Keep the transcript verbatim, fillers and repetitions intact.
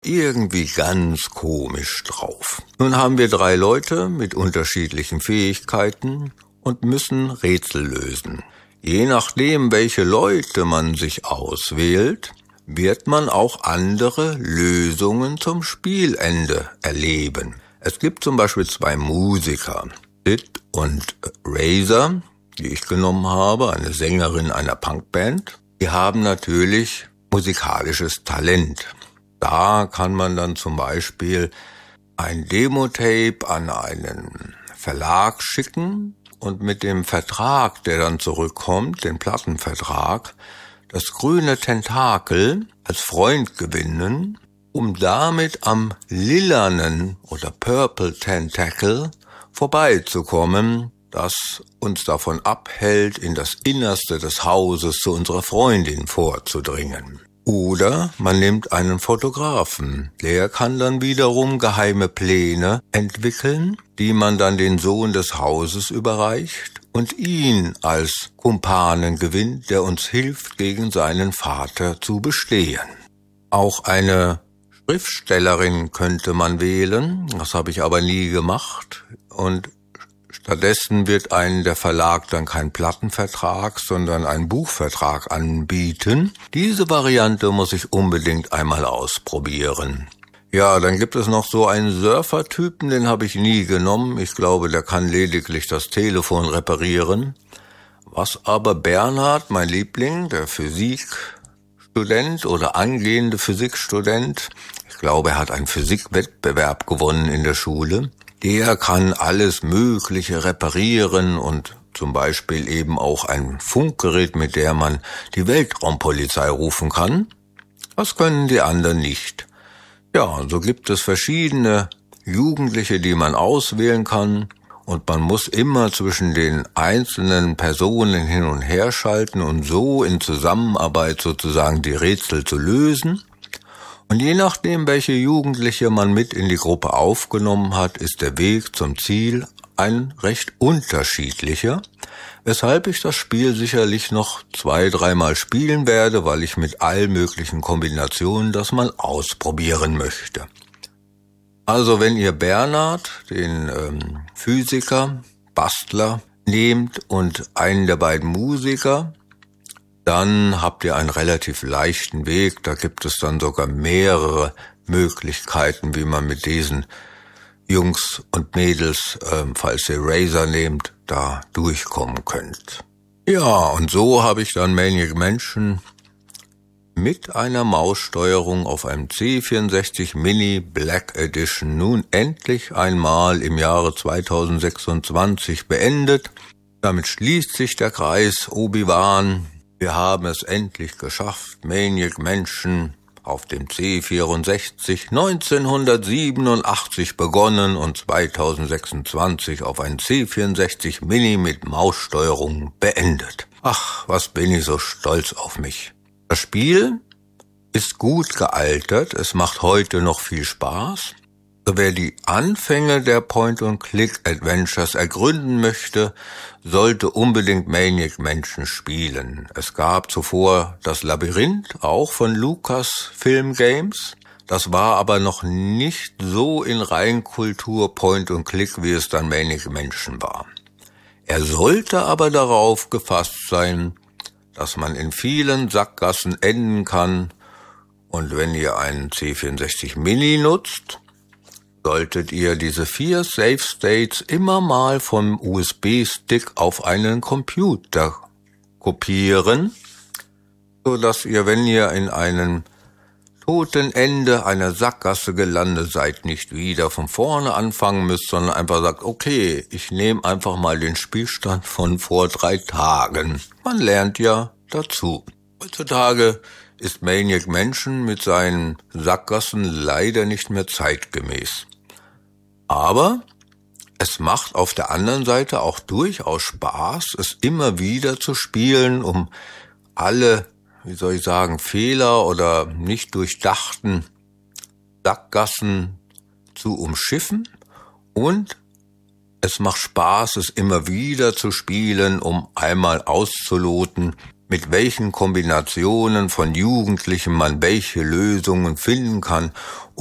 irgendwie ganz komisch drauf. Nun haben wir drei Leute mit unterschiedlichen Fähigkeiten und müssen Rätsel lösen. Je nachdem, welche Leute man sich auswählt, wird man auch andere Lösungen zum Spielende erleben. Es gibt zum Beispiel zwei Musiker, Sid und Razor, die ich genommen habe, eine Sängerin einer Punkband. Die haben natürlich musikalisches Talent. Da kann man dann zum Beispiel ein Demo-Tape an einen Verlag schicken und mit dem Vertrag, der dann zurückkommt, den Plattenvertrag, das grüne Tentakel als Freund gewinnen, um damit am lilanen oder Purple Tentacle vorbeizukommen, das uns davon abhält, in das Innerste des Hauses zu unserer Freundin vorzudringen. Oder man nimmt einen Fotografen, der kann dann wiederum geheime Pläne entwickeln, die man dann den Sohn des Hauses überreicht und ihn als Kumpanen gewinnt, der uns hilft, gegen seinen Vater zu bestehen. Auch eine Schriftstellerin könnte man wählen, das habe ich aber nie gemacht, und stattdessen wird einem der Verlag dann kein Plattenvertrag, sondern einen Buchvertrag anbieten. Diese Variante muss ich unbedingt einmal ausprobieren. Ja, dann gibt es noch so einen Surfer-Typen, den habe ich nie genommen. Ich glaube, der kann lediglich das Telefon reparieren. Was aber Bernhard, mein Liebling, der Physikstudent oder angehende Physikstudent, ich glaube, er hat einen Physikwettbewerb gewonnen in der Schule, der kann alles Mögliche reparieren und zum Beispiel eben auch ein Funkgerät, mit der man die Weltraumpolizei rufen kann. Das können die anderen nicht. Ja, so gibt es verschiedene Jugendliche, die man auswählen kann, und man muss immer zwischen den einzelnen Personen hin und her schalten und so in Zusammenarbeit sozusagen die Rätsel zu lösen. Und je nachdem, welche Jugendliche man mit in die Gruppe aufgenommen hat, ist der Weg zum Ziel ein recht unterschiedlicher, weshalb ich das Spiel sicherlich noch zwei, dreimal spielen werde, weil ich mit allen möglichen Kombinationen das mal ausprobieren möchte. Also wenn ihr Bernhard, den ähm, Physiker, Bastler, nehmt und einen der beiden Musiker, dann habt ihr einen relativ leichten Weg. Da gibt es dann sogar mehrere Möglichkeiten, wie man mit diesen Jungs und Mädels, äh, falls ihr Razor nehmt, da durchkommen könnt. Ja, und so habe ich dann Maniac Mansion mit einer Maussteuerung auf einem C vierundsechzig Mini Black Edition nun endlich einmal im Jahre zweitausendsechsundzwanzig beendet. Damit schließt sich der Kreis Obi-Wan. Wir haben es endlich geschafft, Maniac Mansion auf dem C vierundsechzig neunzehnhundertsiebenundachtzig begonnen und zweitausendsechsundzwanzig auf ein C vierundsechzig Mini mit Maussteuerung beendet. Ach, was bin ich so stolz auf mich. Das Spiel ist gut gealtert, es macht heute noch viel Spaß. Wer die Anfänge der Point-and-Click-Adventures ergründen möchte, sollte unbedingt Maniac Mansion spielen. Es gab zuvor das Labyrinth, auch von Lucasfilm Games. Das war aber noch nicht so in Reinkultur Point-and-Click, wie es dann Maniac Mansion war. Er sollte aber darauf gefasst sein, dass man in vielen Sackgassen enden kann, und wenn ihr einen C vierundsechzig Mini nutzt, solltet ihr diese vier Save States immer mal vom U S B-Stick auf einen Computer kopieren, so dass ihr, wenn ihr in einem toten Ende einer Sackgasse gelandet seid, nicht wieder von vorne anfangen müsst, sondern einfach sagt, okay, ich nehme einfach mal den Spielstand von vor drei Tagen. Man lernt ja dazu. Heutzutage ist Maniac Mansion mit seinen Sackgassen leider nicht mehr zeitgemäß. Aber es macht auf der anderen Seite auch durchaus Spaß, es immer wieder zu spielen, um alle, wie soll ich sagen, Fehler oder nicht durchdachten Sackgassen zu umschiffen, und es macht Spaß, es immer wieder zu spielen, um einmal auszuloten, mit welchen Kombinationen von Jugendlichen man welche Lösungen finden kann,